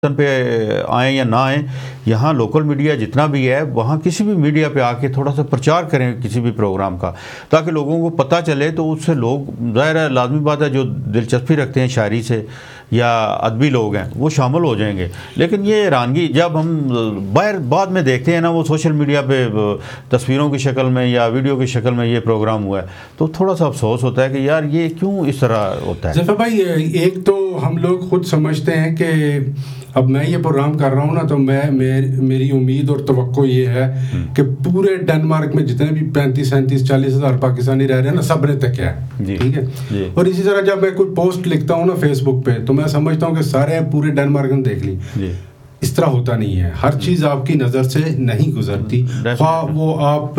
پہ آئیں یا نہ آئیں، یہاں لوکل میڈیا جتنا بھی ہے وہاں کسی بھی میڈیا پہ آ کے تھوڑا سا پرچار کریں کسی بھی پروگرام کا، تاکہ لوگوں کو پتہ چلے، تو اس سے لوگ ظاہر ہے لازمی بات ہے جو دلچسپی رکھتے ہیں شاعری سے یا ادبی لوگ ہیں وہ شامل ہو جائیں گے. لیکن یہ حیرانگی جب ہم باہر بعد میں دیکھتے ہیں نا، وہ سوشل میڈیا پہ تصویروں کی شکل میں یا ویڈیو کی شکل میں یہ پروگرام ہوا ہے، تو تھوڑا سا افسوس ہوتا ہے کہ یار یہ کیوں اس طرح ہوتا ہے. ظفر بھائی، ایک تو ہم لوگ خود سمجھتے ہیں کہ اب میں یہ پروگرام کر رہا ہوں نا، تو میری امید اور توقع یہ ہے کہ پورے ڈنمارک میں جتنے بھی 35-37-40 ہزار پاکستانی رہ رہے ہیں نا، سب نے تک ہے، ٹھیک ہے. اور اسی طرح جب میں کوئی پوسٹ لکھتا ہوں نا فیس بک پہ، تو میں سمجھتا ہوں کہ سارے پورے ڈنمارک نے دیکھ لی. اس طرح ہوتا نہیں ہے. ہر چیز آپ کی نظر سے نہیں گزرتی، خواہ وہ آپ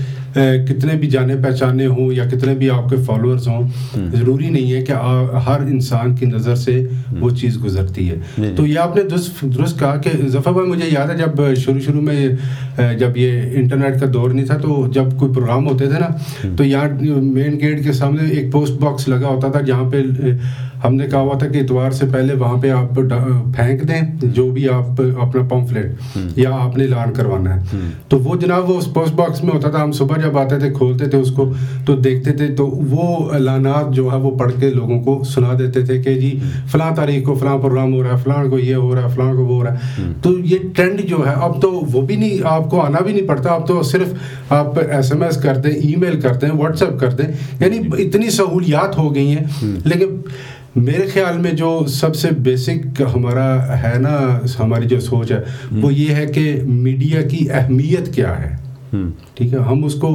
کتنے بھی جانے پہچانے ہوں یا کتنے بھی آپ کے فالوورز ہوں، ضروری نہیں ہے کہ ہر انسان کی نظر سے وہ چیز گزرتی ہے. تو یہ آپ نے درست کہا کہ ظفر بھائی، مجھے یاد ہے جب شروع میں جب یہ انٹرنیٹ کا دور نہیں تھا، تو جب کوئی پروگرام ہوتے تھے نا، تو یہاں مین گیٹ کے سامنے ایک پوسٹ باکس لگا ہوتا تھا، جہاں پہ ہم نے کہا ہوا تھا کہ اتوار سے پہلے وہاں پہ آپ پھینک دیں جو بھی آپ اپنا پمفلٹ یا آپ نے اعلان کروانا ہے. تو وہ جناب وہ اس پوسٹ باکس میں ہوتا تھا. ہم صبح جب آتے تھے کھولتے تھے اس کو تو دیکھتے تھے، تو وہ اعلانات جو ہے وہ پڑھ کے لوگوں کو سنا دیتے تھے کہ جی فلاں تاریخ کو فلاں پروگرام ہو رہا ہے، فلاں کو یہ ہو رہا ہے، فلاں کو وہ ہو رہا ہے. تو یہ ٹرینڈ جو ہے اب تو وہ بھی نہیں، آپ کو آنا بھی نہیں پڑتا. اب تو صرف آپ SMS کر دیں، ای میل کر دیں، واٹس ایپ کر دیں، یعنی اتنی سہولیات ہو گئی ہیں. لیکن میرے خیال میں جو سب سے بیسک ہمارا ہے نا، ہماری جو سوچ ہے وہ یہ ہے کہ میڈیا کی اہمیت کیا ہے. ٹھیک ہے، ہم اس کو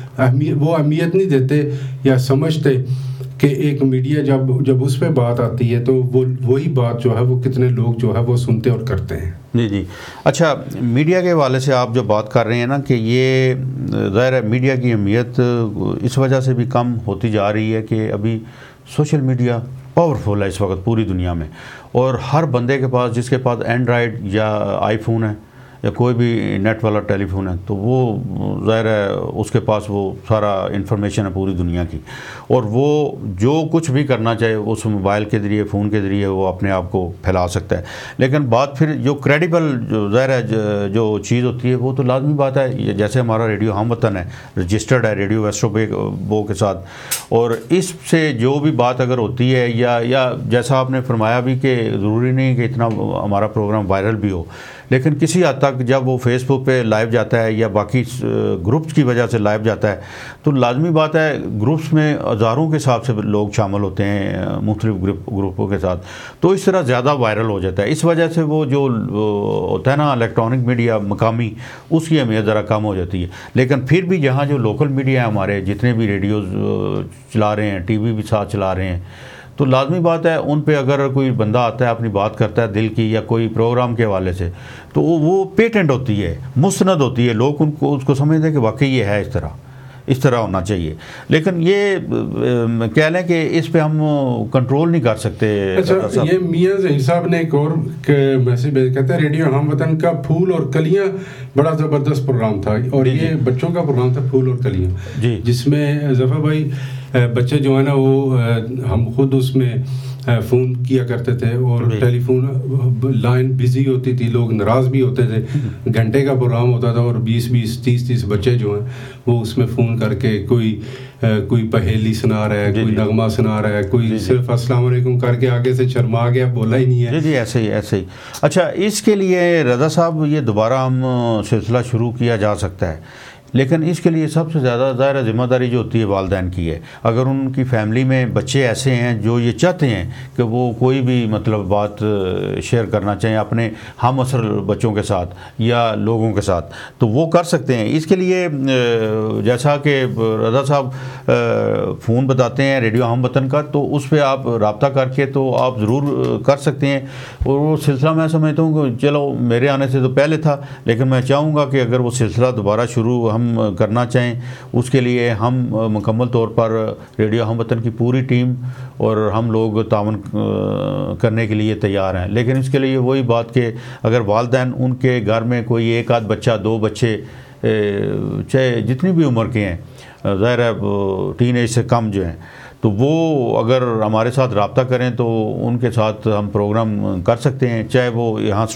وہ اہمیت نہیں دیتے یا سمجھتے کہ ایک میڈیا جب اس پہ بات آتی ہے تو وہی بات جو ہے وہ کتنے لوگ جو ہے وہ سنتے اور کرتے ہیں. جی. اچھا، میڈیا کے حوالے سے آپ جو بات کر رہے ہیں نا کہ یہ ظاہر ہے میڈیا کی اہمیت اس وجہ سے بھی کم ہوتی جا رہی ہے کہ ابھی سوشل میڈیا پاورفل ہے اس وقت پوری دنیا میں، اور ہر بندے کے پاس، جس کے پاس اینڈرائڈ یا آئی فون ہے یا کوئی بھی نیٹ والا ٹیلی فون ہے، تو وہ ظاہر ہے اس کے پاس وہ سارا انفارمیشن ہے پوری دنیا کی، اور وہ جو کچھ بھی کرنا چاہے اس موبائل کے ذریعے، فون کے ذریعے وہ اپنے آپ کو پھیلا سکتا ہے. لیکن بات پھر جو کریڈیبل جو ظاہر ہے جو چیز ہوتی ہے وہ تو لازمی بات ہے، جیسے ہمارا ریڈیو ہم وطن ہے، رجسٹرڈ ہے ریڈیو ویسٹرو کے ساتھ، اور اس سے جو بھی بات اگر ہوتی ہے یا جیسا آپ نے فرمایا بھی کہ ضروری نہیں کہ اتنا ہمارا پروگرام وائرل بھی ہو، لیکن کسی حد تک جب وہ فیس بک پہ لائیو جاتا ہے یا باقی گروپس کی وجہ سے لائیو جاتا ہے، تو لازمی بات ہے گروپس میں ہزاروں کے حساب سے لوگ شامل ہوتے ہیں مختلف گروپوں کے ساتھ، تو اس طرح زیادہ وائرل ہو جاتا ہے. اس وجہ سے وہ جو ہوتا ہے نا الیکٹرانک میڈیا مقامی، اس کی اہمیت ذرا کم ہو جاتی ہے. لیکن پھر بھی یہاں جو لوکل میڈیا ہے ہمارے، جتنے بھی ریڈیوز چلا رہے ہیں، ٹی وی بھی ساتھ چلا رہے ہیں، تو لازمی بات ہے ان پہ اگر کوئی بندہ آتا ہے اپنی بات کرتا ہے دل کی یا کوئی پروگرام کے حوالے سے، تو وہ پیٹنٹ ہوتی ہے، مستند ہوتی ہے، لوگ ان کو اس کو سمجھتے ہیں کہ واقعی یہ ہے اس طرح ہونا چاہیے. لیکن یہ کہہ لیں کہ اس پہ ہم کنٹرول نہیں کر سکتے. اچھا، یہ میاں ظہیر صاحب نے ایک اور میسج کہتے ہیں ریڈیو ہم وطن کا پھول اور کلیاں بڑا زبردست پروگرام تھا، اور یہ بچوں کا پروگرام تھا پھول اور کلیاں، جس میں ظفر بھائی بچے جو ہیں نا وہ ہم خود اس میں فون کیا کرتے تھے، اور ٹیلی فون لائن بزی ہوتی تھی، لوگ ناراض بھی ہوتے تھے. گھنٹے کا پروگرام ہوتا تھا اور 20-20 30-30 بچے جو ہیں وہ اس میں فون کر کے کوئی پہیلی سنا رہا ہے، کوئی نغمہ سنا رہا ہے، کوئی صرف السلام علیکم کر کے آگے سے شرما گیا، بولا ہی نہیں ہے. جی ایسے ہی. اچھا، اس کے لیے رضا صاحب یہ دوبارہ ہم سلسلہ شروع کیا جا سکتا ہے، لیکن اس کے لیے سب سے زیادہ ظاہر ذمہ داری جو ہوتی ہے والدین کی ہے. اگر ان کی فیملی میں بچے ایسے ہیں جو یہ چاہتے ہیں کہ وہ کوئی بھی مطلب بات شیئر کرنا چاہیں اپنے ہم عصر بچوں کے ساتھ یا لوگوں کے ساتھ، تو وہ کر سکتے ہیں. اس کے لیے جیسا کہ رضا صاحب فون بتاتے ہیں ریڈیو ہم وطن کا، تو اس پہ آپ رابطہ کر کے تو آپ ضرور کر سکتے ہیں. اور وہ سلسلہ میں سمجھتا ہوں کہ چلو میرے آنے سے تو پہلے تھا، لیکن میں چاہوں گا کہ اگر وہ سلسلہ دوبارہ شروع ہم کرنا چاہیں، اس کے لیے ہم مکمل طور پر ریڈیو ہم وطن کی پوری ٹیم اور ہم لوگ تعاون کرنے کے لیے تیار ہیں. لیکن اس کے لیے وہی بات کہ اگر والدین ان کے گھر میں کوئی ایک آدھ بچہ، 2 بچے، چاہے جتنی بھی عمر کے ہیں، ظاہر ہے ٹین ایج سے کم جو ہیں، تو وہ اگر ہمارے ساتھ رابطہ کریں تو ان کے ساتھ ہم پروگرام کر سکتے ہیں، چاہے وہ یہاں